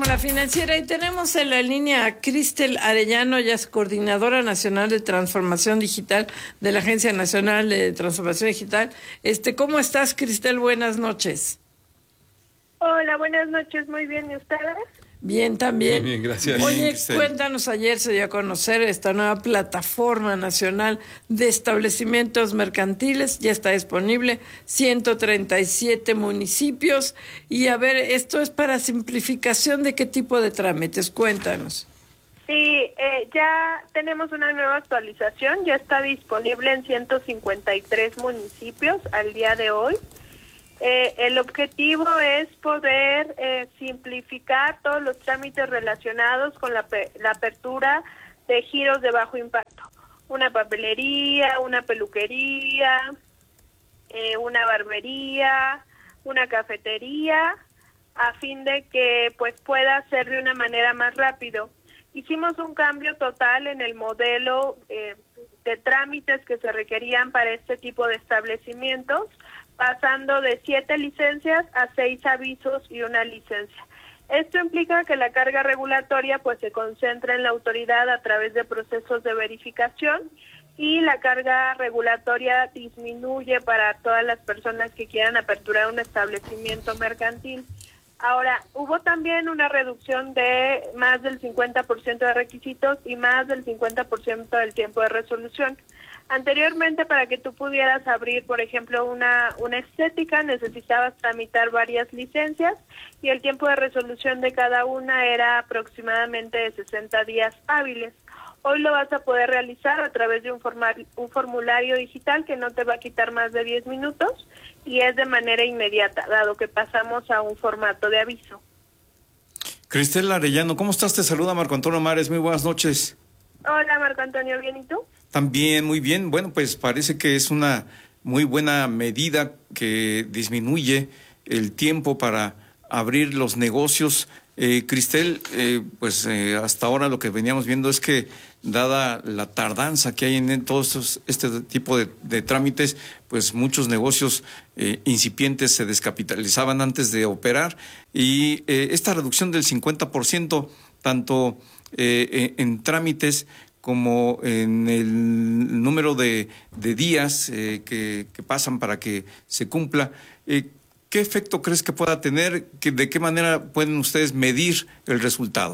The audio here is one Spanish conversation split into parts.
Fórmula Financiera y tenemos en la línea a Cristel Arellano, ella es coordinadora nacional de transformación digital de la Agencia Nacional de Transformación Digital. ¿Cómo estás, Cristel? Buenas noches. Hola, buenas noches, muy bien, ¿y ustedes? Bien, también. Muy bien, gracias. Oye, cuéntanos, ayer se dio a conocer esta nueva plataforma nacional de establecimientos mercantiles, ya está disponible, 137 municipios, y a ver, esto es para simplificación de qué tipo de trámites, cuéntanos. Sí, ya tenemos una nueva actualización, ya está disponible en 153 municipios al día de hoy. El objetivo es poder simplificar todos los trámites relacionados con la apertura de giros de bajo impacto. Una papelería, una peluquería, una barbería, una cafetería, a fin de que pues pueda ser de una manera más rápido. Hicimos un cambio total en el modelo de trámites que se requerían para este tipo de establecimientos, pasando de 7 licencias a 6 avisos y una licencia. Esto implica que la carga regulatoria pues se concentra en la autoridad a través de procesos de verificación y la carga regulatoria disminuye para todas las personas que quieran aperturar un establecimiento mercantil. Ahora, hubo también una reducción de más del 50% de requisitos y más del 50% del tiempo de resolución. Anteriormente, para que tú pudieras abrir, por ejemplo, una estética, necesitabas tramitar varias licencias y el tiempo de resolución de cada una era aproximadamente de 60 días hábiles. Hoy lo vas a poder realizar a través de un formulario digital que no te va a quitar más de 10 minutos y es de manera inmediata, dado que pasamos a un formato de aviso. Cristel Arellano, ¿cómo estás? Te saluda Marco Antonio Mares, muy buenas noches. Hola Marco Antonio, ¿bien y tú? También, muy bien. Bueno, pues parece que es una muy buena medida que disminuye el tiempo para abrir los negocios. Cristel, hasta ahora lo que veníamos viendo es que, dada la tardanza que hay en todos este tipo de trámites, pues muchos negocios incipientes se descapitalizaban antes de operar y esta reducción del 50%, tanto en trámites como en el número de días que pasan para que se cumpla, ¿qué efecto crees que pueda tener? ¿De qué manera pueden ustedes medir el resultado?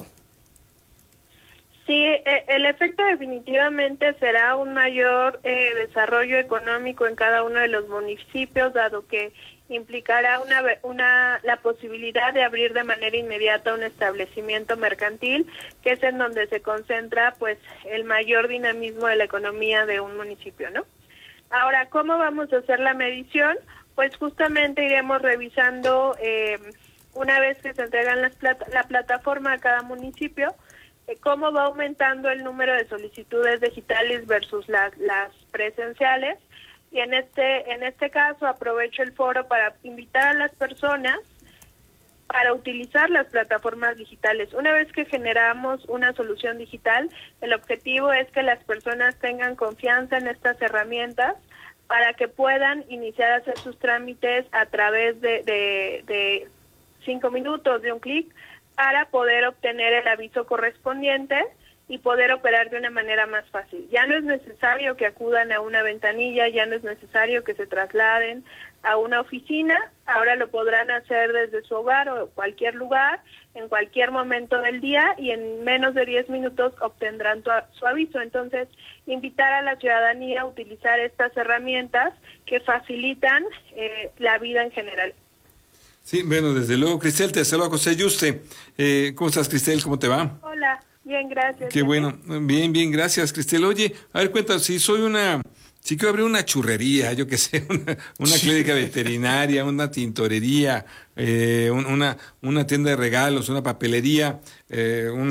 Sí, el efecto definitivamente será un mayor desarrollo económico en cada uno de los municipios, dado que implicará la posibilidad de abrir de manera inmediata un establecimiento mercantil, que es en donde se concentra pues el mayor dinamismo de la economía de un municipio, ¿no? Ahora, ¿cómo vamos a hacer la medición? Pues justamente iremos revisando una vez que se entregan la plataforma a cada municipio, cómo va aumentando el número de solicitudes digitales versus las presenciales. Y en este caso aprovecho el foro para invitar a las personas para utilizar las plataformas digitales. Una vez que generamos una solución digital, el objetivo es que las personas tengan confianza en estas herramientas para que puedan iniciar a hacer sus trámites a través de 5 minutos, de un clic, para poder obtener el aviso correspondiente y poder operar de una manera más fácil. Ya no es necesario que acudan a una ventanilla, ya no es necesario que se trasladen a una oficina, ahora lo podrán hacer desde su hogar o cualquier lugar, en cualquier momento del día, y en menos de 10 minutos obtendrán su aviso. Entonces, invitar a la ciudadanía a utilizar estas herramientas que facilitan la vida en general. Sí, bueno, desde luego, Cristel, te saluda José Yuste. ¿Cómo estás, Cristel? ¿Cómo te va? Hola, bien, gracias. Qué bueno, bien, gracias, Cristel. Oye, a ver, cuéntanos, si quiero abrir una churrería, yo qué sé, una clínica veterinaria, una tintorería, una tienda de regalos, una papelería, en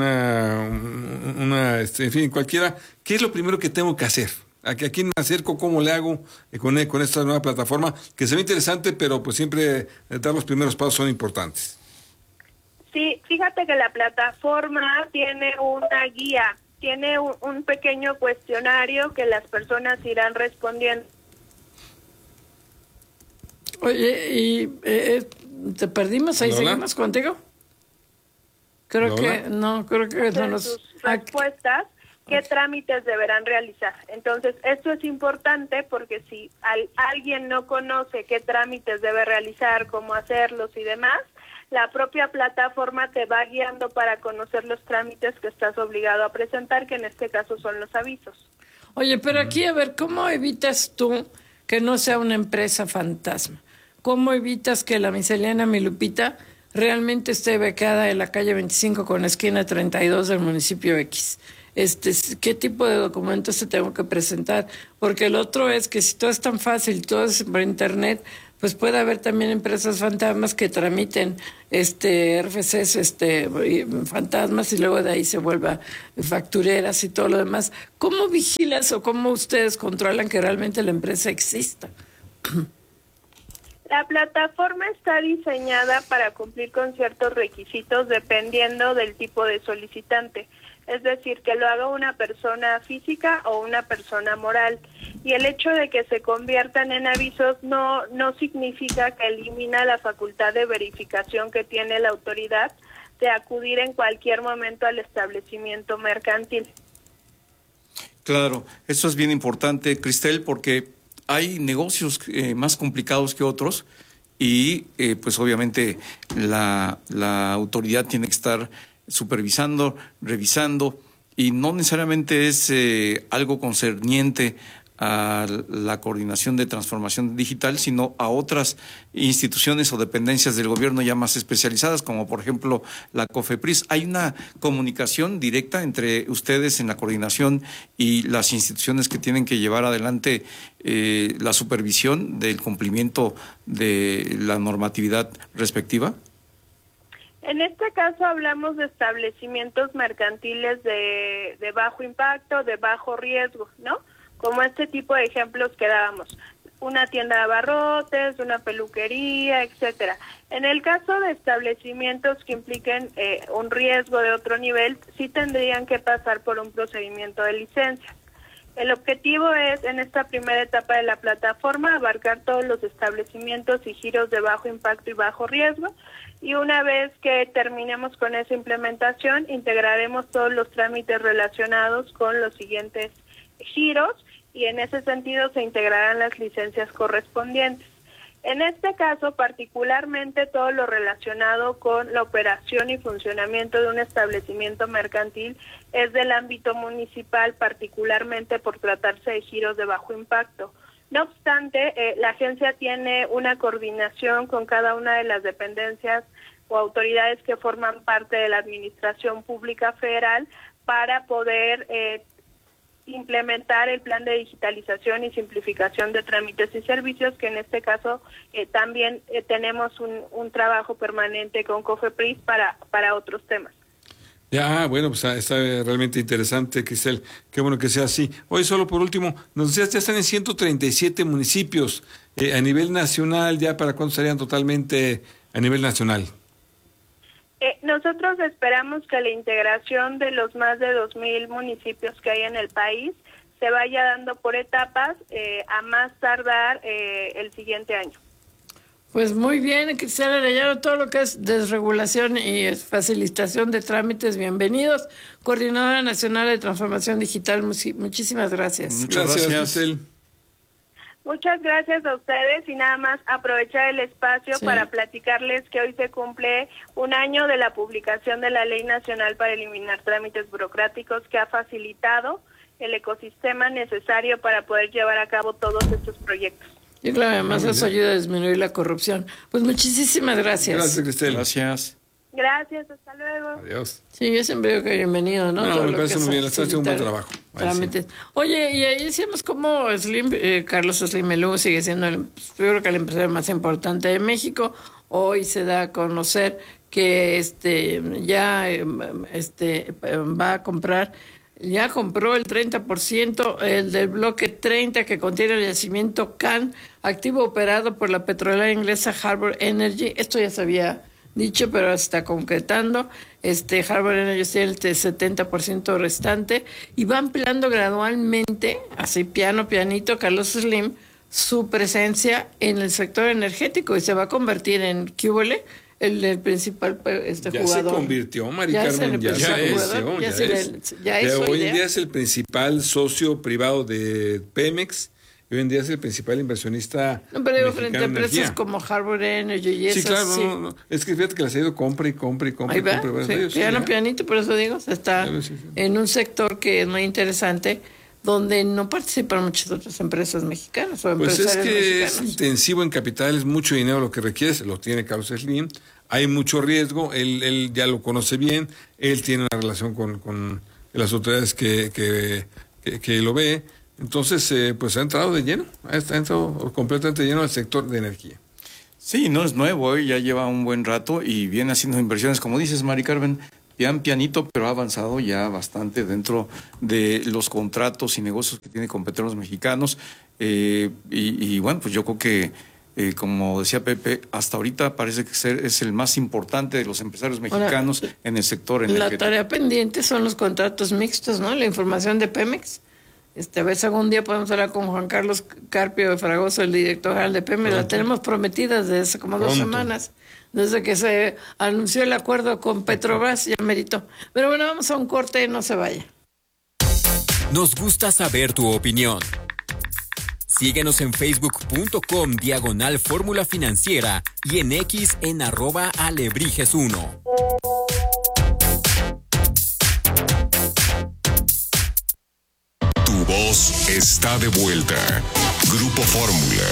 fin, cualquiera, ¿qué es lo primero que tengo que hacer? ¿A quién me acerco? ¿Cómo le hago con esta nueva plataforma? Que se ve interesante, pero pues siempre dar los primeros pasos son importantes. Sí, fíjate que la plataforma tiene una guía, tiene un pequeño cuestionario que las personas irán respondiendo. Oye, y te perdimos, ahí ¿Hola? seguimos contigo. Creo ¿Lola? que no, creo que no en nos... sus respuestas qué trámites deberán realizar. Entonces, esto es importante porque si alguien no conoce qué trámites debe realizar, cómo hacerlos y demás, la propia plataforma te va guiando para conocer los trámites que estás obligado a presentar, que en este caso son los avisos. Oye, pero aquí, a ver, ¿cómo evitas tú que no sea una empresa fantasma? ¿Cómo evitas que la miscelánea Mi Lupita realmente esté becada en la calle 25 con esquina 32 del municipio X? ¿Qué tipo de documentos te tengo que presentar? Porque el otro es que si todo es tan fácil, todo es por internet, pues puede haber también empresas fantasmas que tramiten RFCs fantasmas y luego de ahí se vuelva factureras y todo lo demás. ¿Cómo vigilas o cómo ustedes controlan que realmente la empresa exista? La plataforma está diseñada para cumplir con ciertos requisitos dependiendo del tipo de solicitante. Es decir, que lo haga una persona física o una persona moral. Y el hecho de que se conviertan en avisos no significa que elimina la facultad de verificación que tiene la autoridad de acudir en cualquier momento al establecimiento mercantil. Claro, eso es bien importante, Cristel, porque hay negocios más complicados que otros y pues obviamente la autoridad tiene que estar supervisando, revisando, y no necesariamente es algo concerniente a la coordinación de transformación digital, sino a otras instituciones o dependencias del gobierno ya más especializadas, como por ejemplo la COFEPRIS. ¿Hay una comunicación directa entre ustedes en la coordinación y las instituciones que tienen que llevar adelante la supervisión del cumplimiento de la normatividad respectiva? En este caso hablamos de establecimientos mercantiles de bajo impacto, de bajo riesgo, ¿no? Como este tipo de ejemplos que dábamos, una tienda de abarrotes, una peluquería, etcétera. En el caso de establecimientos que impliquen un riesgo de otro nivel, sí tendrían que pasar por un procedimiento de licencia. El objetivo es, en esta primera etapa de la plataforma, abarcar todos los establecimientos y giros de bajo impacto y bajo riesgo, y una vez que terminemos con esa implementación, integraremos todos los trámites relacionados con los siguientes giros, y en ese sentido se integrarán las licencias correspondientes. En este caso, particularmente todo lo relacionado con la operación y funcionamiento de un establecimiento mercantil es del ámbito municipal, particularmente por tratarse de giros de bajo impacto. No obstante, la agencia tiene una coordinación con cada una de las dependencias o autoridades que forman parte de la Administración Pública Federal para poder implementar el plan de digitalización y simplificación de trámites y servicios, que en este caso también tenemos un trabajo permanente con COFEPRIS para otros temas. Ya, bueno, pues está realmente interesante, Cristel. Qué bueno que sea así. Hoy, solo por último, nos decías, ya están en 137 municipios a nivel nacional. ¿Ya para cuándo estarían totalmente a nivel nacional? Nosotros esperamos que la integración de los más de 2,000 municipios que hay en el país se vaya dando por etapas, a más tardar el siguiente año. Pues muy bien, Cristel Arellano, todo lo que es desregulación y facilitación de trámites, bienvenidos. Coordinadora Nacional de Transformación Digital, muchísimas gracias. Muchas gracias, Cristel. Muchas gracias a ustedes, y nada más aprovechar el espacio para platicarles que hoy se cumple un año de la publicación de la Ley Nacional para eliminar trámites burocráticos, que ha facilitado el ecosistema necesario para poder llevar a cabo todos estos proyectos. Y claro, además eso ayuda a disminuir la corrupción. Pues muchísimas gracias. Gracias, Cristel. Gracias. Gracias, hasta luego. Adiós. Sí, yo siempre digo que bienvenido, ¿no? No, Todo me lo parece que muy bien, están haciendo un buen facilitar trabajo. trámites. Sí. Oye, y ahí decíamos cómo Carlos Slim Melú sigue siendo yo creo que el empresario más importante de México. Hoy se da a conocer que va a comprar, ya compró el 30%, el del bloque 30, que contiene el yacimiento Can, activo operado por la petrolera inglesa Harbour Energy. Esto ya se había dicho, pero está concretando. Harbour Energy tiene el 70% restante y va ampliando gradualmente, así pianito, Carlos Slim, su presencia en el sector energético, y se va a convertir en el principal ya jugador. Se convirtió, Mari Carmen, hoy en día es el principal socio privado de Pemex. Hoy en día es el principal inversionista. No, pero digo, frente a empresas como Harbour Energy y esas. Sí, claro, no. Es que fíjate que les ha ido compra y compra. Ahí va, pianito, por eso digo, está en un sector que es muy interesante, donde no participan muchas otras empresas mexicanas o empresarios mexicanos. Pues es que es intensivo en capital, es mucho dinero lo que requiere, lo tiene Carlos Slim, hay mucho riesgo, él ya lo conoce bien, él tiene una relación con las autoridades que lo ve. Entonces, pues ha entrado de lleno, ha entrado completamente de lleno al sector de energía. Sí, no es nuevo, ya lleva un buen rato y viene haciendo inversiones, como dices, Mari Carmen, pianito, pero ha avanzado ya bastante dentro de los contratos y negocios que tiene con Petróleos Mexicanos. Y bueno, pues yo creo que, como decía Pepe, hasta ahorita parece que es el más importante de los empresarios mexicanos en el sector energético. La tarea pendiente son los contratos mixtos, ¿no? La información de Pemex. A ver si algún día podemos hablar con Juan Carlos Carpio de Fragoso, el director general de Pemex. La tenemos prometida desde hace como 2 semanas, desde que se anunció el acuerdo con Petrobras, ya meritó. Pero bueno, vamos a un corte, no se vaya. Nos gusta saber tu opinión. Síguenos en facebook.com/Fórmula Financiera y en X en @Alebrijes1. Tu voz está de vuelta. Grupo Fórmula.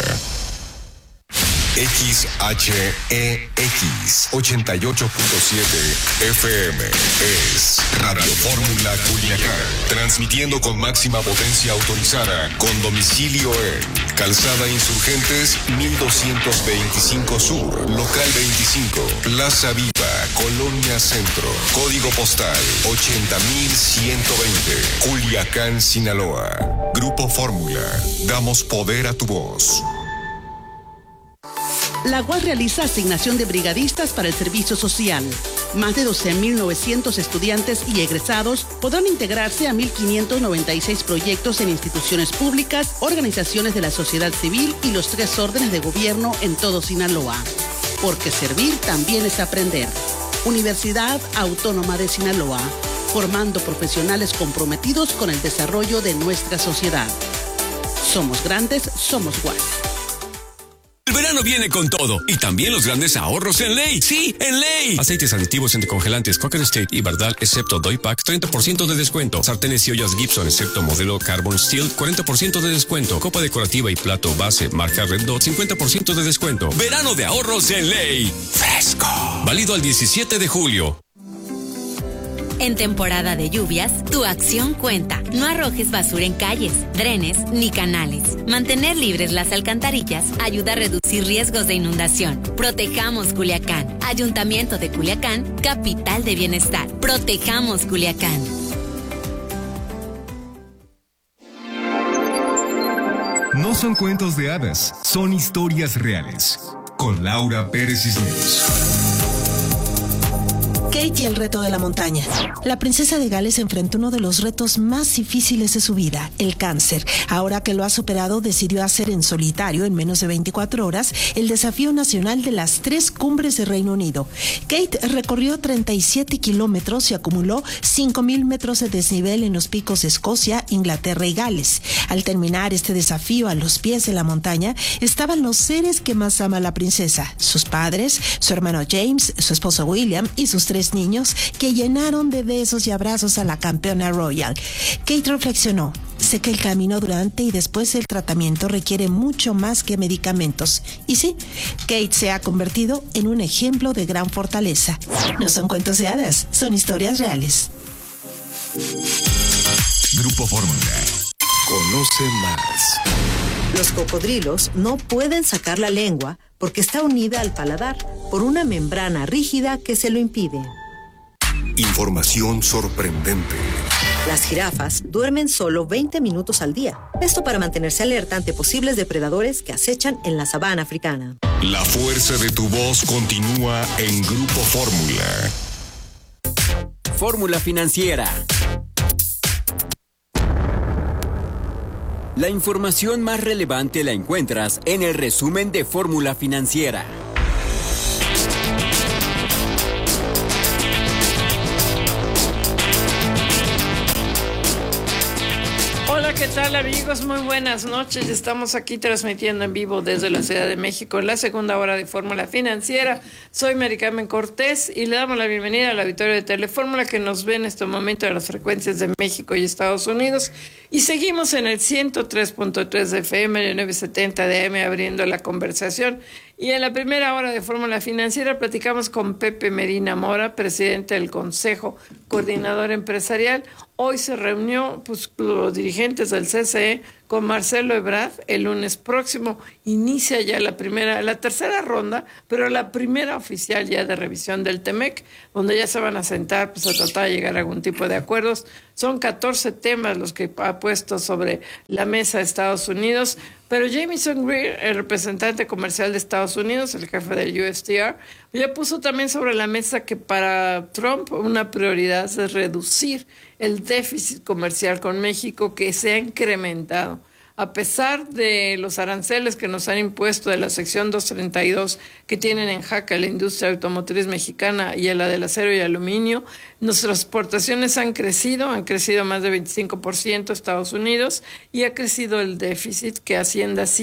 XHEX 88.7 FM es Radio Fórmula Culiacán, transmitiendo con máxima potencia autorizada, con domicilio en Calzada Insurgentes 1225 Sur, Local 25, Plaza Viva, Colonia Centro, Código Postal 80120, Culiacán, Sinaloa. Grupo Fórmula, damos poder a tu voz. La UAS realiza asignación de brigadistas para el servicio social. Más de 12.900 estudiantes y egresados podrán integrarse a 1.596 proyectos en instituciones públicas, organizaciones de la sociedad civil y los 3 órdenes de gobierno en todo Sinaloa. Porque servir también es aprender. Universidad Autónoma de Sinaloa, formando profesionales comprometidos con el desarrollo de nuestra sociedad. Somos grandes, somos UAS. El verano viene con todo y también los grandes ahorros en Ley. Sí, en Ley. Aceites aditivos entre congelantes Cocker State y Bardal, excepto Doypack, 30% de descuento. Sartenes y ollas Gibson, excepto modelo Carbon Steel, 40% de descuento. Copa decorativa y plato base marca Red Dot, 50% de descuento. Verano de ahorros en Ley. Fresco. Válido al 17 de julio. En temporada de lluvias, tu acción cuenta. No arrojes basura en calles, drenes ni canales. Mantener libres las alcantarillas ayuda a reducir riesgos de inundación. Protejamos Culiacán. Ayuntamiento de Culiacán, capital de bienestar. Protejamos Culiacán. No son cuentos de hadas, son historias reales. Con Laura Pérez Cisneros. Kate y el reto de la montaña. La princesa de Gales enfrentó uno de los retos más difíciles de su vida, el cáncer. Ahora que lo ha superado, decidió hacer en solitario, en menos de 24 horas, el desafío nacional de las 3 cumbres de Reino Unido. Kate recorrió 37 kilómetros y acumuló 5,000 metros de desnivel en los picos de Escocia, Inglaterra y Gales. Al terminar este desafío a los pies de la montaña, estaban los seres que más ama la princesa: sus padres, su hermano James, su esposo William y sus 3 niños, que llenaron de besos y abrazos a la campeona royal. Kate reflexionó: sé que el camino durante y después del tratamiento requiere mucho más que medicamentos. Y sí, Kate se ha convertido en un ejemplo de gran fortaleza. No son cuentos de hadas, son historias reales. Grupo Fórmula. Conoce más. Los cocodrilos no pueden sacar la lengua porque está unida al paladar por una membrana rígida que se lo impide. Información sorprendente. Las jirafas duermen solo 20 minutos al día. Esto para mantenerse alerta ante posibles depredadores que acechan en la sabana africana. La fuerza de tu voz continúa en Grupo Fórmula. Fórmula Financiera. La información más relevante la encuentras en el resumen de Fórmula Financiera. Hola, ¿qué tal amigos? Muy buenas noches. Estamos aquí transmitiendo en vivo desde la Ciudad de México en la segunda hora de Fórmula Financiera. Soy Mari Carmen Cortés y le damos la bienvenida al auditorio de Telefórmula que nos ve en este momento en las frecuencias de México y Estados Unidos. Y seguimos en el 103.3 de FM, el 970 de AM abriendo la conversación. Y en la primera hora de Fórmula Financiera platicamos con Pepe Medina Mora, presidente del Consejo Coordinador Empresarial. Hoy se reunió los dirigentes del CCE con Marcelo Ebrard. El lunes próximo inicia ya la tercera ronda, pero la primera oficial ya de revisión del TEMEC, donde ya se van a sentar a tratar de llegar a algún tipo de acuerdos. Son 14 temas los que ha puesto sobre la mesa de Estados Unidos, pero Jamieson Greer, el representante comercial de Estados Unidos, el jefe del USTR, ya puso también sobre la mesa que para Trump una prioridad es reducir el déficit comercial con México, que se ha incrementado. A pesar de los aranceles que nos han impuesto de la sección 232 que tienen en jaque la industria automotriz mexicana y a la del acero y aluminio, nuestras exportaciones han crecido más de 25% Estados Unidos, y ha crecido el déficit que asciende a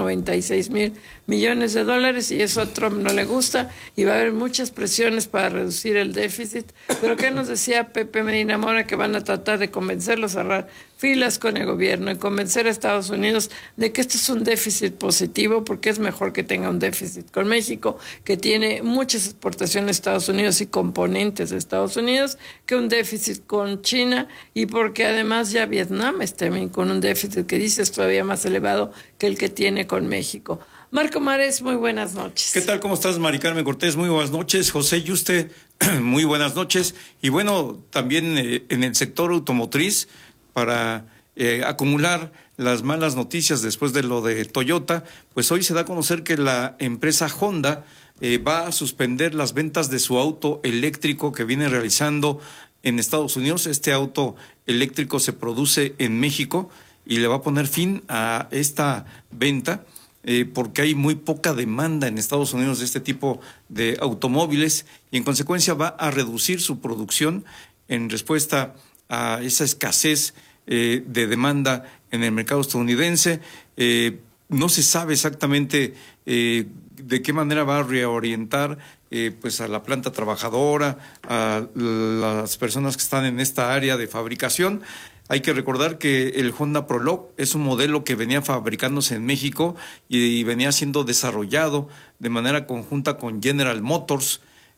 196,000 millones de dólares, y eso a Trump no le gusta y va a haber muchas presiones para reducir el déficit. Pero ¿qué nos decía Pepe Medina Mora? Que van a tratar de convencerlo a cerrar filas con el gobierno y convencer a Estados Unidos de que esto es un déficit positivo, porque es mejor que tenga un déficit con México, que tiene muchas exportaciones a Estados Unidos y componentes de Estados Unidos, que un déficit con China, y porque además ya Vietnam está también con un déficit que dice es todavía más elevado que el que tiene con México. Marco Mares, muy buenas noches. ¿Qué tal? ¿Cómo estás, Mari Carmen Cortés? Muy buenas noches. José Yuste, muy buenas noches. Y bueno, también en el sector automotriz, para acumular las malas noticias después de lo de Toyota, pues hoy se da a conocer que la empresa Honda va a suspender las ventas de su auto eléctrico que viene realizando en Estados Unidos. Este auto eléctrico se produce en México y le va a poner fin a esta venta porque hay muy poca demanda en Estados Unidos de este tipo de automóviles, y en consecuencia va a reducir su producción en respuesta a esa escasez de demanda en el mercado estadounidense. No se sabe exactamente de qué manera va a reorientar pues a la planta trabajadora, a las personas que están en esta área de fabricación. Hay que recordar que el Honda Prologue es un modelo que venía fabricándose en México y venía siendo desarrollado de manera conjunta con General Motors.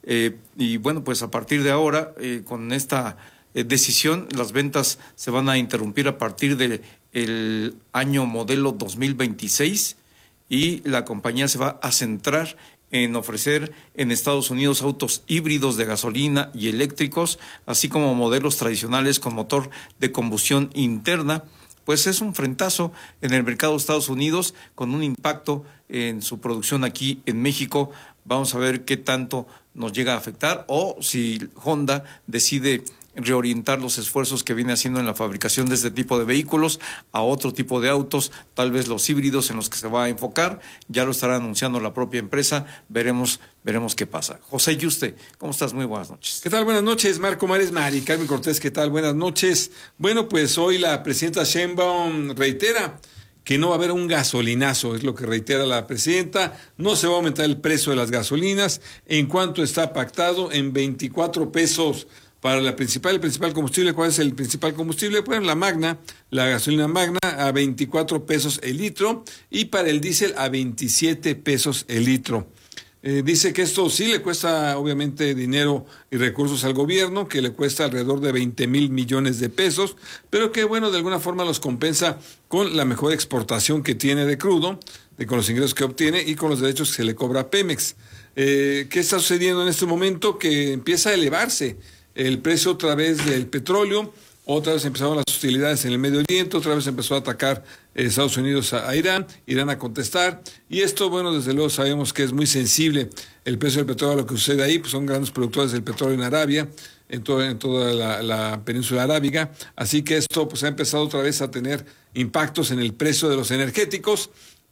Y bueno, pues a partir de ahora, con esta decisión, las ventas se van a interrumpir a partir del año modelo 2026, y la compañía se va a centrar en ofrecer en Estados Unidos autos híbridos de gasolina y eléctricos, así como modelos tradicionales con motor de combustión interna. Pues es un frentazo en el mercado de Estados Unidos, con un impacto en su producción aquí en México. Vamos a ver qué tanto nos llega a afectar, o si Honda decide reorientar los esfuerzos que viene haciendo en la fabricación de este tipo de vehículos a otro tipo de autos, tal vez los híbridos en los que se va a enfocar. Ya lo estará anunciando la propia empresa. Veremos qué pasa. José Yuste, ¿cómo estás? Muy buenas noches. ¿Qué tal? Buenas noches, Marco Mares. Mari Carmen Cortés, ¿qué tal? Buenas noches. Bueno, pues hoy la presidenta Sheinbaum reitera que no va a haber un gasolinazo, es lo que reitera la presidenta. No se va a aumentar el precio de las gasolinas, en cuanto está pactado en 24 pesos para el principal combustible. ¿Cuál es el principal combustible? Pues la Magna, la gasolina Magna, a 24 pesos el litro, y para el diésel a 27 pesos el litro. Dice que esto sí le cuesta obviamente dinero y recursos al gobierno, que le cuesta alrededor de 20,000 millones de pesos, pero que bueno, de alguna forma los compensa con la mejor exportación que tiene de crudo, con los ingresos que obtiene y con los derechos que se le cobra a Pemex. ¿Qué está sucediendo en este momento? Que empieza a elevarse el precio otra vez del petróleo. Otra vez empezaron las hostilidades en el Medio Oriente, otra vez empezó a atacar Estados Unidos a Irán a contestar, y esto, bueno, desde luego sabemos que es muy sensible el precio del petróleo a lo que sucede ahí, pues son grandes productores del petróleo en Arabia, en toda la península arábiga, así que esto pues ha empezado otra vez a tener impactos en el precio de los energéticos,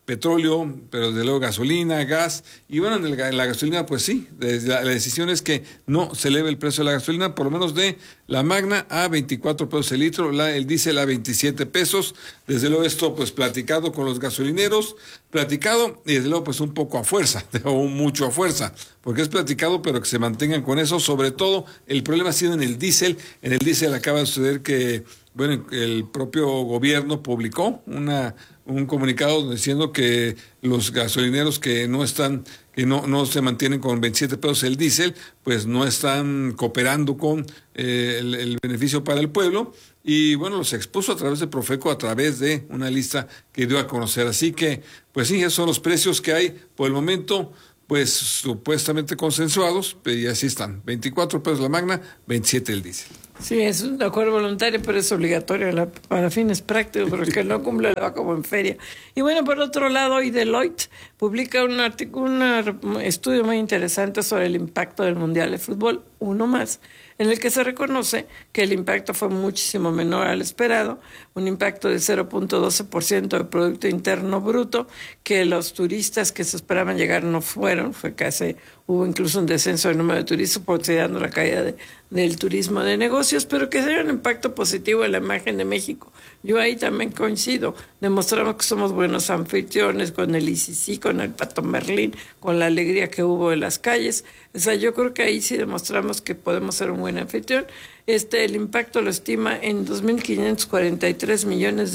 petróleo, pero desde luego gasolina, gas, y bueno, en la gasolina, pues sí, la decisión es que no se eleve el precio de la gasolina, por lo menos de la Magna a 24 pesos el litro, el diésel a 27 pesos, desde luego esto pues platicado con los gasolineros, y desde luego pues un poco a fuerza, o mucho a fuerza, porque es platicado, pero que se mantengan con eso, sobre todo el problema ha sido en el diésel acaba de suceder que, bueno, el propio gobierno publicó un comunicado diciendo que los gasolineros que no se mantienen con 27 pesos el diésel, pues no están cooperando con el beneficio para el pueblo, y bueno, los expuso a través de Profeco, a través de una lista que dio a conocer. Así que, pues sí, esos son los precios que hay por el momento, pues supuestamente consensuados, y así están, 24 pesos la Magna, 27 el diésel. Sí, es un acuerdo voluntario, pero es obligatorio para fines prácticos, pero el que no cumple le va como en feria. Y bueno, por otro lado, hoy Deloitte publica un estudio muy interesante sobre el impacto del Mundial de Fútbol, uno más, en el que se reconoce que el impacto fue muchísimo menor al esperado, un impacto de 0.12% del Producto Interno Bruto, que los turistas que se esperaban llegar no fueron, hubo incluso un descenso del número de turistas, considerando la caída del turismo de negocios, pero que sea un impacto positivo en la imagen de México. Yo ahí también coincido, demostramos que somos buenos anfitriones con el ICC, con el Pato Merlín, con la alegría que hubo en las calles. O sea, yo creo que ahí sí demostramos que podemos ser un buen anfitrión. El impacto lo estima en $2.543 millones,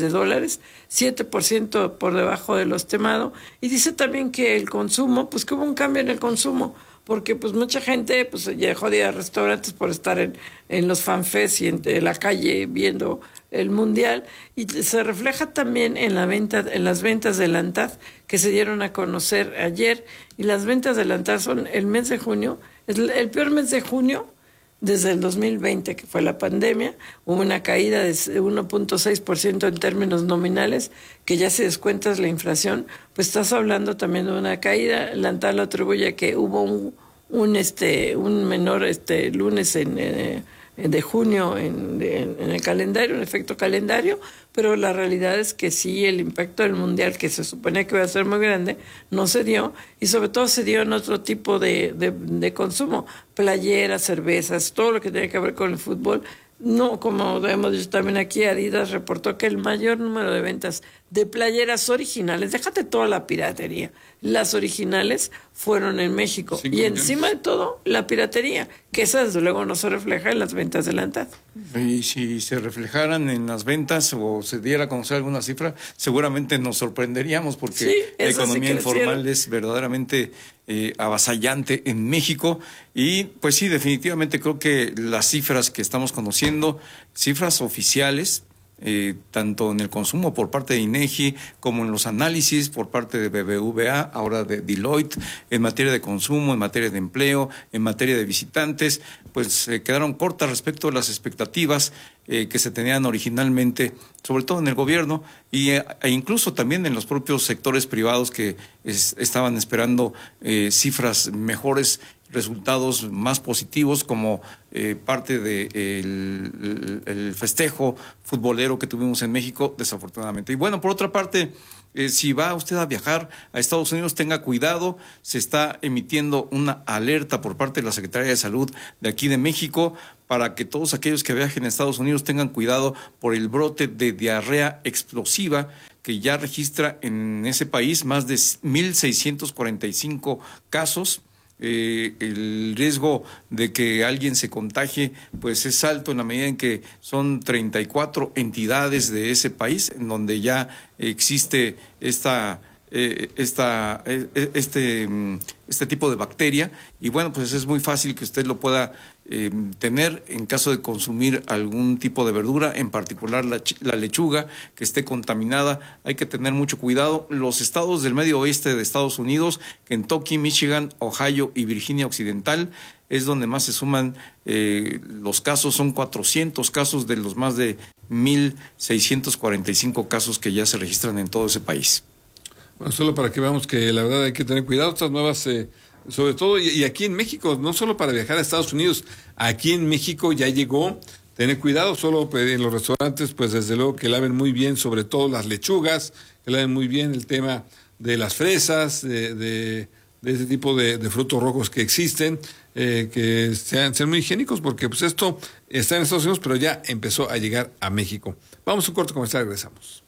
7% por debajo de lo estimado. Y dice también que el consumo, pues que hubo un cambio en el consumo, porque pues mucha gente pues dejó de ir a restaurantes por estar en los fanfests y en la calle viendo el Mundial, y se refleja también en las ventas de la ANTAD que se dieron a conocer ayer, y las ventas de la ANTAD son el mes de junio, es el peor mes de junio desde el 2020, que fue la pandemia. Hubo una caída de 1.6% en términos nominales, que ya si descuentas la inflación, pues estás hablando también de una caída. La ANTAD lo atribuye a que hubo un menor lunes de junio en el calendario, un efecto calendario, pero la realidad es que sí, el impacto del Mundial, que se suponía que iba a ser muy grande, no se dio, y sobre todo se dio en otro tipo de consumo, playeras, cervezas, todo lo que tiene que ver con el fútbol. No, como hemos dicho también aquí, Adidas reportó que el mayor número de ventas de playeras originales, déjate toda la piratería, las originales fueron en México. Y encima de todo, la piratería, que esa desde luego no se refleja en las ventas de la ANTAD. Y si se reflejaran en las ventas o se diera a conocer alguna cifra, seguramente nos sorprenderíamos, porque sí, la economía informal es verdaderamente avasallante en México. Y pues sí, definitivamente creo que las cifras que estamos conociendo, cifras oficiales, tanto en el consumo por parte de INEGI como en los análisis por parte de BBVA, ahora de Deloitte, en materia de consumo, en materia de empleo, en materia de visitantes, pues quedaron cortas respecto a las expectativas que se tenían originalmente, sobre todo en el gobierno e incluso también en los propios sectores privados que estaban esperando cifras mejores, resultados más positivos, como parte del festejo futbolero que tuvimos en México, desafortunadamente. Y bueno, por otra parte, si va usted a viajar a Estados Unidos, tenga cuidado. Se está emitiendo una alerta por parte de la Secretaría de Salud de aquí de México para que todos aquellos que viajen a Estados Unidos tengan cuidado por el brote de diarrea explosiva que ya registra en ese país más de 1.645 casos. El riesgo de que alguien se contagie pues es alto, en la medida en que son 34 entidades de ese país en donde ya existe este tipo de bacteria, y bueno, pues es muy fácil que usted lo pueda tener en caso de consumir algún tipo de verdura, en particular la lechuga que esté contaminada. Hay que tener mucho cuidado. Los estados del medio oeste de Estados Unidos, Kentucky, Michigan, Ohio y Virginia Occidental, es donde más se suman los casos. Son 400 casos de los más de 1.645 casos que ya se registran en todo ese país. Bueno, solo para que veamos que la verdad hay que tener cuidado. Estas nuevas, sobre todo, y aquí en México, no solo para viajar a Estados Unidos, aquí en México ya llegó. Tener cuidado, solo en los restaurantes, pues desde luego que laven muy bien, sobre todo las lechugas, que laven muy bien el tema de las fresas, de ese tipo de frutos rojos que existen, que sean muy higiénicos, porque pues esto está en Estados Unidos, pero ya empezó a llegar a México. Vamos a un corte comercial, regresamos.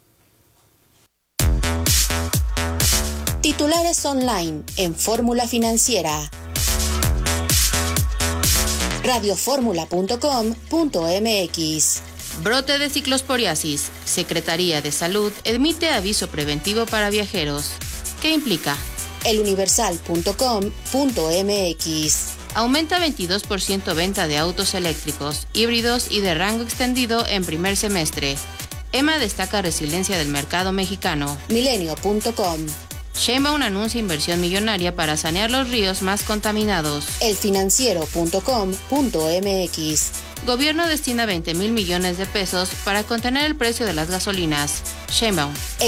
Titulares online en Fórmula Financiera. radioformula.com.mx. Brote de ciclosporiasis. Secretaría de Salud emite aviso preventivo para viajeros. ¿Qué implica? eluniversal.com.mx. Aumenta 22% venta de autos eléctricos, híbridos y de rango extendido en primer semestre. EMA destaca resiliencia del mercado mexicano. Milenio.com. Sheinbaum anuncia inversión millonaria para sanear los ríos más contaminados. elfinanciero.com.mx. Gobierno destina 20,000 millones de pesos para contener el precio de las gasolinas. Sheinbaum.